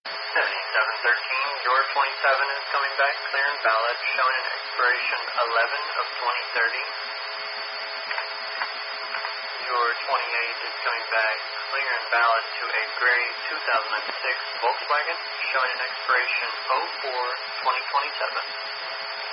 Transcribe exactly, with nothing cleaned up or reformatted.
seventy-seven thirteen, your twenty-seven is coming back clear and valid, showing an expiration eleven of twenty thirty. Your twenty-eight is coming back clear and valid to a gray two thousand six Volkswagen, showing an expiration oh four twenty twenty-seven.